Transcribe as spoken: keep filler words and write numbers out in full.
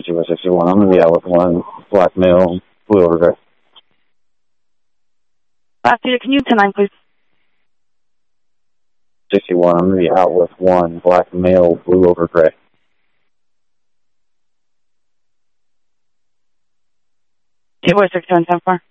sixty-one, sixty-one. I'm going to be out with one black male, blue over gray. Last year, can you ten nine, please? sixty-one, I'm going to be out with one black male, blue over gray. Two boy six seven ten four.